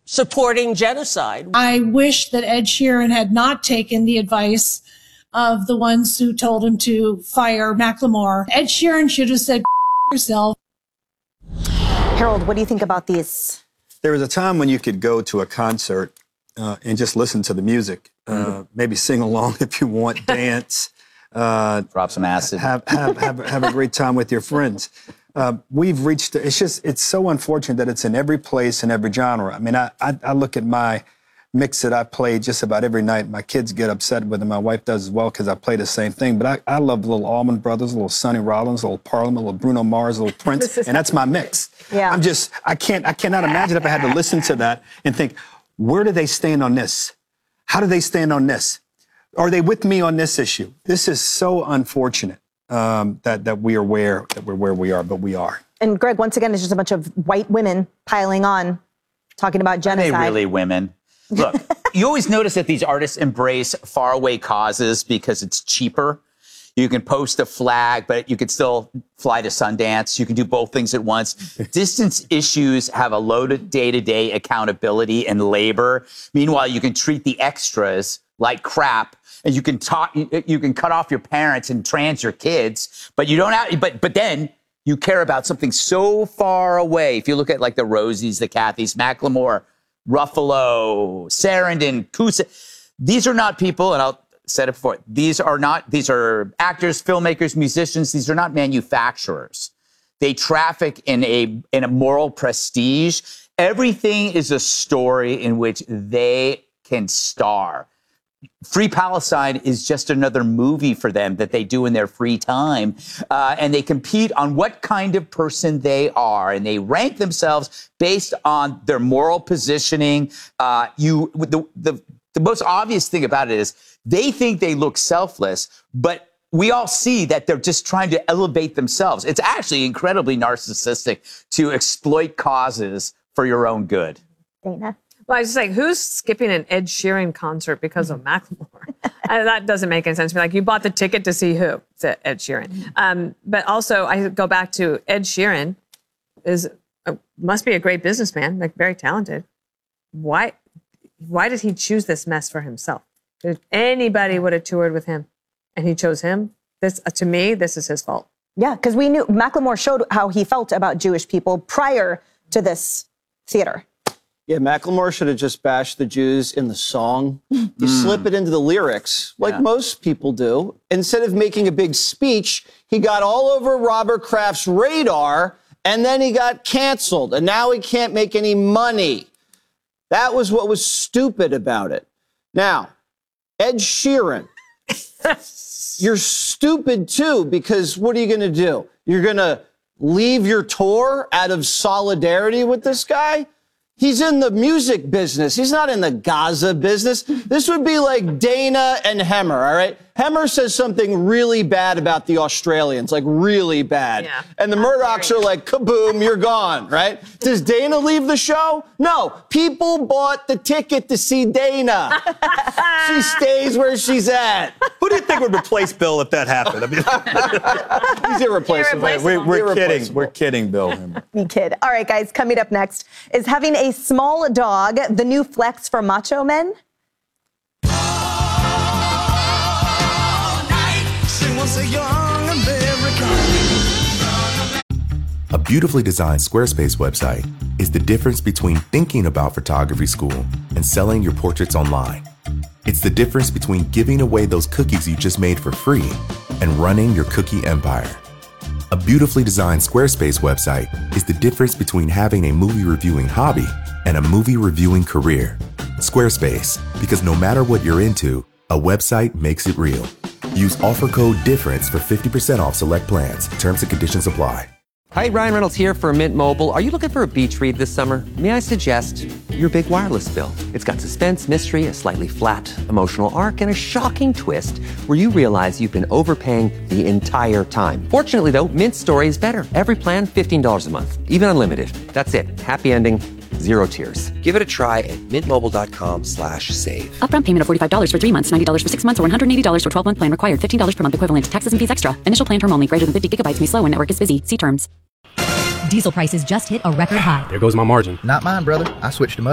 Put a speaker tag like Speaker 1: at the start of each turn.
Speaker 1: supporting genocide.
Speaker 2: I wish that Ed Sheeran had not taken the advice of the ones who told him to fire Macklemore. Ed Sheeran should have said, yourself.
Speaker 3: Harold, what do you think about these?
Speaker 4: There was a time when you could go to a concert and just listen to the music, maybe sing along if you want, dance,
Speaker 5: drop some acid,
Speaker 4: have a great time with your friends. We've reached. It's so unfortunate that it's in every place and every genre. I mean, I look at my mix that I play just about every night. My kids get upset with it. My wife does as well because I play the same thing. But I love the little Allman Brothers, little Sonny Rollins, little Parliament, little Bruno Mars, little Prince, and that's my mix.
Speaker 3: Yeah.
Speaker 4: I cannot imagine if I had to listen to that and think, where do they stand on this? How do they stand on this? Are they with me on this issue? This is so unfortunate that we are where we are, but we are.
Speaker 3: And Greg, once again, it's just a bunch of white women piling on, talking about genocide.
Speaker 5: Are they really women? Look, you always notice that these artists embrace faraway causes because it's cheaper. You can post a flag, but you can still fly to Sundance. You can do both things at once. Distance issues have a loaded day-to-day accountability and labor. Meanwhile, you can treat the extras like crap, and you can cut off your parents and trans your kids, but you don't have, but then you care about something so far away. If you look at like the Rosies, the Cathys, Macklemore, Ruffalo, Sarandon, Cusack, these are not people, and I'll said it before, these are actors, filmmakers, musicians, these are not manufacturers. They traffic in a moral prestige. Everything is a story in which they can star. Free Palestine is just another movie for them that they do in their free time. And they compete on what kind of person they are. And they rank themselves based on their moral positioning. The most obvious thing about it is they think they look selfless, but we all see that they're just trying to elevate themselves. It's actually incredibly narcissistic to exploit causes for your own good.
Speaker 3: Dana?
Speaker 6: Well, I was just like, who's skipping an Ed Sheeran concert because of Macklemore? That doesn't make any sense to me. Like, you bought the ticket to see who? It's Ed Sheeran. But also, I go back to Ed Sheeran must be a great businessman, like very talented. Why did he choose this mess for himself? If anybody would have toured with him and he chose him, to me, this is his fault.
Speaker 3: Yeah, because we knew Macklemore showed how he felt about Jewish people prior to this theater.
Speaker 7: Yeah, Macklemore should have just bashed the Jews in the song. You slip it into the lyrics, like most people do. Instead of making a big speech, he got all over Robert Kraft's radar, and then he got canceled, and now he can't make any money. That was what was stupid about it. Now, Ed Sheeran, you're stupid too, because what are you going to do? You're going to leave your tour out of solidarity with this guy? He's in the music business. He's not in the Gaza business. This would be like Dana and Hemmer, all right? Hemmer says something really bad about the Australians, like really bad.
Speaker 6: Yeah.
Speaker 7: And the Murdochs are like, kaboom, you're gone, right? Does Dana leave the show? No. People bought the ticket to see Dana. She stays where she's at.
Speaker 4: Who do you think would replace Bill if that happened? I mean,
Speaker 7: he's irreplaceable.
Speaker 4: We're kidding. We're kidding, Bill.
Speaker 3: You kid. All right, guys, coming up next is having a small dog, the new flex for macho men.
Speaker 8: A beautifully designed Squarespace website is the difference between thinking about photography school and selling your portraits online. It's the difference between giving away those cookies you just made for free and running your cookie empire. A beautifully designed Squarespace website is the difference between having a movie reviewing hobby and a movie reviewing career. Squarespace, because no matter what you're into, a website makes it real. Use offer code DIFFERENCE for 50% off select plans. Terms and conditions apply.
Speaker 9: Hi, Ryan Reynolds here for Mint Mobile. Are you looking for a beach read this summer? May I suggest your big wireless bill? It's got suspense, mystery, a slightly flat emotional arc, and a shocking twist where you realize you've been overpaying the entire time. Fortunately, though, Mint's story is better. Every plan, $15 a month, even unlimited. That's it. Happy ending, zero tears. Give it a try at mintmobile.com/save.
Speaker 10: Upfront payment of $45 for 3 months, $90 for 6 months, or $180 for 12-month plan required. $15 per month equivalent. Taxes and fees extra. Initial plan term only. Greater than 50 gigabytes may slow when network is busy. See terms.
Speaker 11: Diesel prices just hit a record high.
Speaker 12: There goes my margin.
Speaker 13: Not mine, brother. I switched to